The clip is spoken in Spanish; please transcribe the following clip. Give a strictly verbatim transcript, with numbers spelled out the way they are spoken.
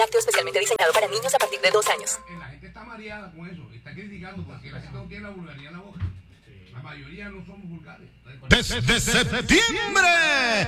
lácteo especialmente diseñado para niños a partir de dos años. La gente está mareada con eso, está criticando porque la gente no tiene la vulgaridad en la boca. La mayoría no somos vulgares. Desde septiembre